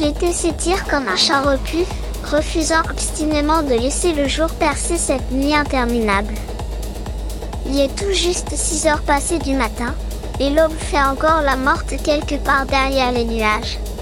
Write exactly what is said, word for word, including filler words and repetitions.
L'été s'étire comme un chat repu, refusant obstinément de laisser le jour percer cette nuit interminable. Il est tout juste six heures passées du matin, et l'aube fait encore la morte quelque part derrière les nuages.